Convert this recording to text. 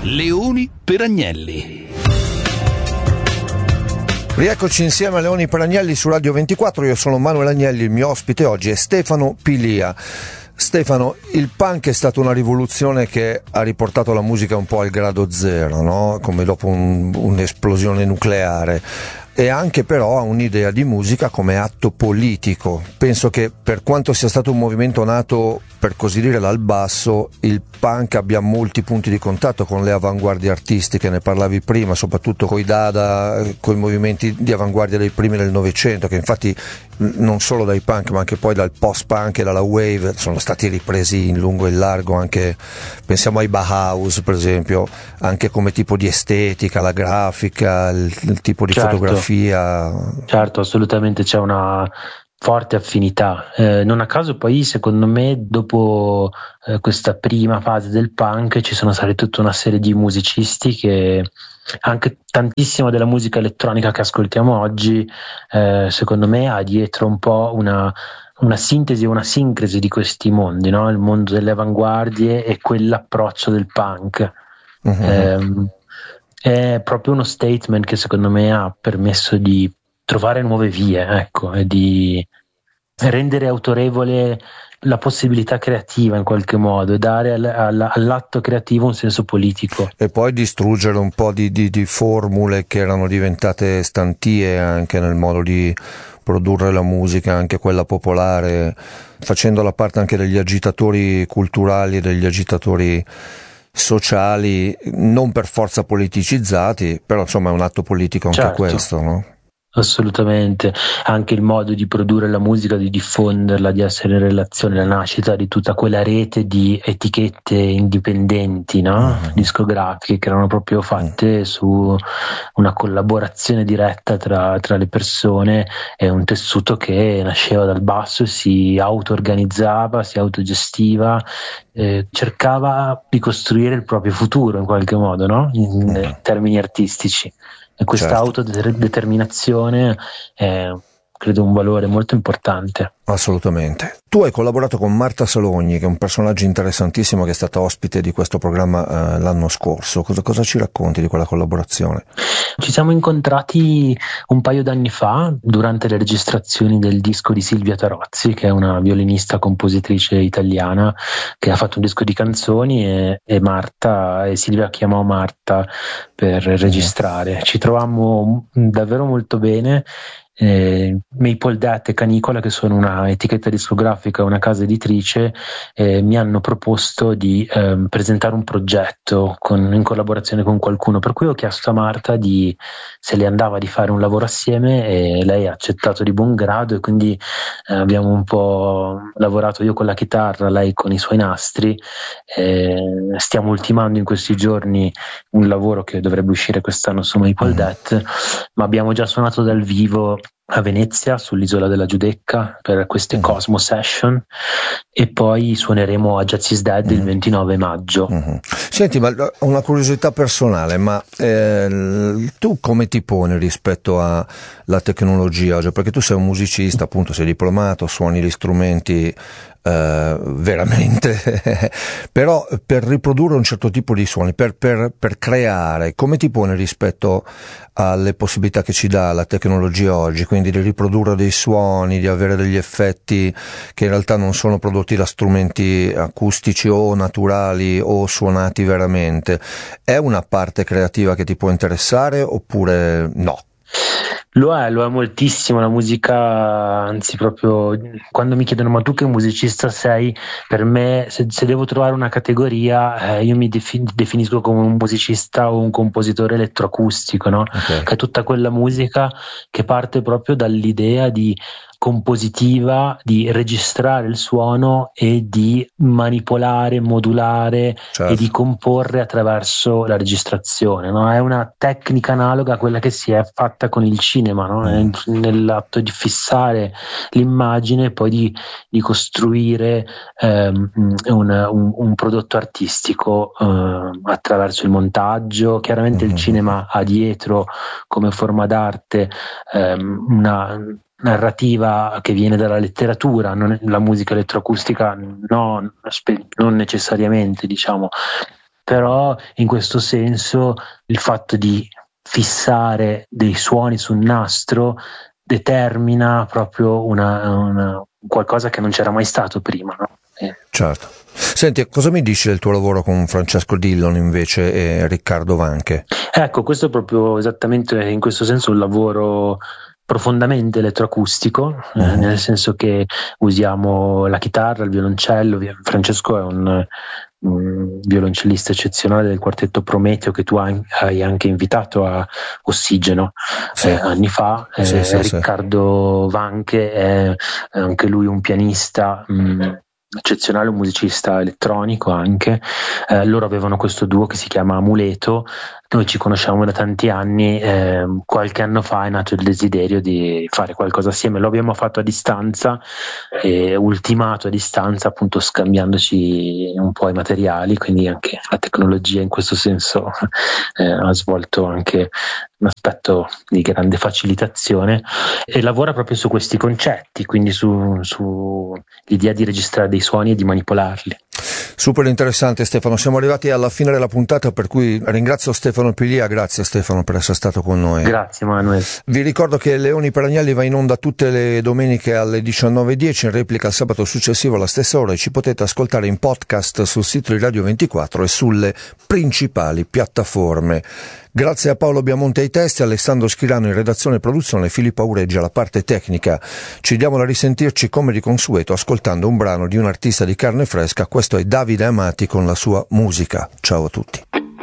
Leoni per Agnelli. Rieccoci insieme a Leoni per Agnelli su Radio 24, io sono Manuel Agnelli, il mio ospite oggi è Stefano Pilia. Stefano, il punk è stata una rivoluzione che ha riportato la musica un po' al grado zero, no? Come dopo un'esplosione nucleare, e anche però ha un'idea di musica come atto politico. Penso che per quanto sia stato un movimento nato, per così dire, dal basso, il punk abbia molti punti di contatto con le avanguardie artistiche, ne parlavi prima, soprattutto coi Dada, coi movimenti di avanguardia dei primi del Novecento, che infatti non solo dai punk ma anche poi dal post-punk e dalla wave sono stati ripresi in lungo e in largo, anche pensiamo ai Bauhaus per esempio, anche come tipo di estetica, la grafica, il tipo di fotografia. Certo, assolutamente c'è una forte affinità, non a caso poi secondo me dopo questa prima fase del punk ci sono stati tutta una serie di musicisti che anche tantissima della musica elettronica che ascoltiamo oggi secondo me ha dietro un po' una sintesi, una sincresi di questi mondi, no? Il mondo delle avanguardie e quell'approccio del punk. È proprio uno statement che secondo me ha permesso di trovare nuove vie, ecco, e di rendere autorevole la possibilità creativa in qualche modo e dare all'atto creativo un senso politico. E poi distruggere un po' di formule che erano diventate stantie anche nel modo di produrre la musica, anche quella popolare, facendo la parte anche degli agitatori culturali e degli agitatori sociali, non per forza politicizzati, però insomma è un atto politico anche questo, no? Assolutamente, anche il modo di produrre la musica, di diffonderla, di essere in relazione, la nascita di tutta quella rete di etichette indipendenti, no? Discografiche che erano proprio fatte su una collaborazione diretta tra le persone, e un tessuto che nasceva dal basso e si auto-organizzava, si autogestiva, cercava di costruire il proprio futuro in qualche modo, no? In termini artistici. E questa autodeterminazione è, credo, un valore molto importante. Assolutamente. Tu hai collaborato con Marta Salogni, che è un personaggio interessantissimo, che è stata ospite di questo programma l'anno scorso. Cosa ci racconti di quella collaborazione? Ci siamo incontrati un paio d'anni fa durante le registrazioni del disco di Silvia Tarozzi, che è una violinista compositrice italiana che ha fatto un disco di canzoni, e Marta e Silvia chiamò Marta per registrare. Ci trovammo davvero molto bene. Maple Death e Canicola, che sono una etichetta discografica, una casa editrice, mi hanno proposto di presentare un progetto in collaborazione con qualcuno, per cui ho chiesto a Marta se le andava di fare un lavoro assieme, e lei ha accettato di buon grado, e quindi abbiamo un po' lavorato, io con la chitarra, lei con i suoi nastri. Stiamo ultimando in questi giorni un lavoro che dovrebbe uscire quest'anno su Maple Death, ma abbiamo già suonato dal vivo a Venezia, sull'isola della Giudecca, per queste Cosmo Session, e poi suoneremo a Jazz is Dead il 29 maggio. Senti, ma una curiosità personale, ma tu come ti poni rispetto alla tecnologia oggi? Perché tu sei un musicista, appunto, sei diplomato, suoni gli strumenti veramente però per riprodurre un certo tipo di suoni, per creare, come ti poni rispetto alle possibilità che ci dà la tecnologia oggi, quindi di riprodurre dei suoni, di avere degli effetti che in realtà non sono prodotti da strumenti acustici o naturali o suonati veramente? È una parte creativa che ti può interessare oppure no? Lo è moltissimo la musica, anzi proprio quando mi chiedono ma tu che musicista sei, per me se devo trovare una categoria, io mi definisco come un musicista o un compositore elettroacustico, no? Okay. Che è tutta quella musica che parte proprio dall'idea di compositiva, di registrare il suono e di manipolare, modulare, certo, e di comporre attraverso la registrazione, no? È una tecnica analoga a quella che si è fatta con il cinema, no? Nell'atto di fissare l'immagine e poi di costruire un prodotto artistico attraverso il montaggio. Chiaramente il cinema ha dietro come forma d'arte una narrativa che viene dalla letteratura, la musica elettroacustica non necessariamente, diciamo, però in questo senso il fatto di fissare dei suoni su un nastro determina proprio una qualcosa che non c'era mai stato prima, no? Certo. Senti, cosa mi dici del tuo lavoro con Francesco Dillon invece e Riccardo Vanche? Ecco, questo è proprio esattamente in questo senso un lavoro profondamente elettroacustico, nel senso che usiamo la chitarra, il violoncello. Francesco è un violoncellista eccezionale del quartetto Prometeo che tu hai anche invitato a Ossigeno anni fa. Riccardo Vanche è anche lui un pianista eccezionale, un musicista elettronico anche. Loro avevano questo duo che si chiama Amuleto. Noi ci conosciamo da tanti anni, qualche anno fa è nato il desiderio di fare qualcosa assieme. Lo abbiamo fatto a distanza, ultimato a distanza, appunto scambiandoci un po' i materiali, quindi anche la tecnologia in questo senso ha svolto anche un aspetto di grande facilitazione, e lavora proprio su questi concetti, quindi su l'idea di registrare dei suoni e di manipolarli. Super interessante, Stefano. Siamo arrivati alla fine della puntata, per cui ringrazio Stefano Pilia. Grazie Stefano per essere stato con noi. Grazie Manuel. Vi ricordo che Leoni per Agnelli va in onda tutte le domeniche alle 19:10, in replica il sabato successivo alla stessa ora, e ci potete ascoltare in podcast sul sito di Radio 24 e sulle principali piattaforme. Grazie a Paolo Biamonte ai testi, Alessandro Schirano in redazione e produzione, Filippo Aureggia alla parte tecnica. Ci diamo da risentirci come di consueto ascoltando un brano di un artista di carne fresca. Questo è Davide Amati con la sua musica. Ciao a tutti.